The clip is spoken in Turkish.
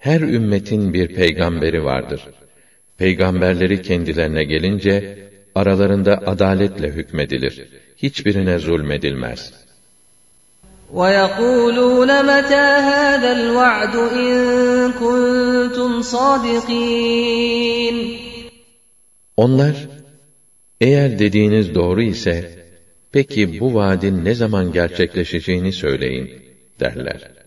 Her ümmetin bir peygamberi vardır. Peygamberleri kendilerine gelince, aralarında adaletle hükmedilir. Hiçbirine zulmedilmez. وَيَقُولُونَ مَتَى هَذَا الْوَعْدُ إِن كُنتُمْ صَادِقِينَ Onlar, eğer dediğiniz doğru ise, peki bu vaadin ne zaman gerçekleşeceğini söyleyin, derler.